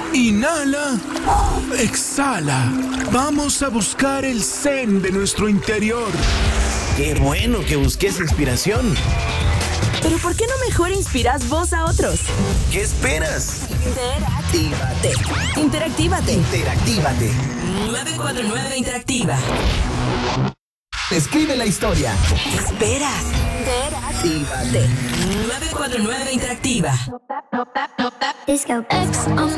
Inhala. Exhala. Vamos a buscar el zen de nuestro interior. ¡Qué bueno que busques inspiración! ¿Pero por qué no mejor inspiras vos a otros? ¿Qué esperas? Interactívate. 949 Interactiva. Escribe la historia. ¿Qué esperas? Interactívate. 949 Interactiva. Disco X on